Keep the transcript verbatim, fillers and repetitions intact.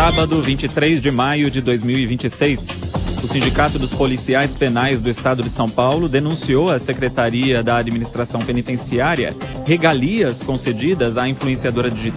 sábado, vinte e três de maio de dois mil e vinte e seis. O Sindicato dos Policiais Penais do Estado de São Paulo denunciou à Secretaria da Administração Penitenciária regalias concedidas à influenciadora digital